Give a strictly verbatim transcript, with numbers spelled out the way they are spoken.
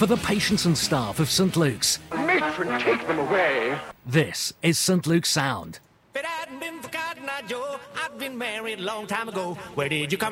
for the patients and staff of St Luke's. Matron, take them away. This is St Luke's Sound. If it hadn't been for Cotton Eye Joe, I'd been married a long time ago. Where did you come